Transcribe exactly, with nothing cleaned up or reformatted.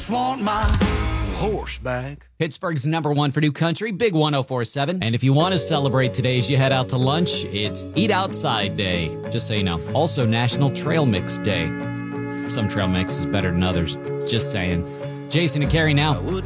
just want my horse back. Pittsburgh's number one for new country, Big one oh four point seven. And if you want to celebrate today as you head out to lunch, it's Eat Outside Day. Just so you know. Also National Trail Mix Day. Some trail mix is better than others. Just saying. Jason and Carrie now.